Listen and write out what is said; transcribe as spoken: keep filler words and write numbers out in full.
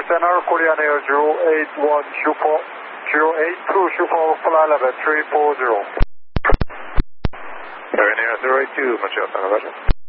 Center, Korean Air zero eight one Super, zero eight two Super, flight level three four zero. Korean Air zero eight two, Montreal Center, Roger.